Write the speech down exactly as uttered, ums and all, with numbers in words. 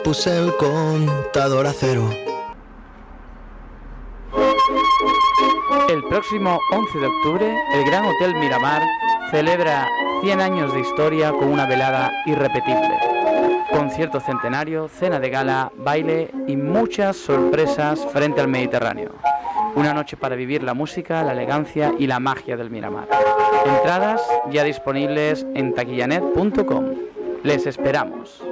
puse el contador a cero. El próximo once de octubre, el Gran Hotel Miramar celebra cien años de historia con una velada irrepetible. Concierto centenario, cena de gala, baile y muchas sorpresas frente al Mediterráneo. Una noche para vivir la música, la elegancia y la magia del Miramar. Entradas ya disponibles en taquillanet punto com. Les esperamos.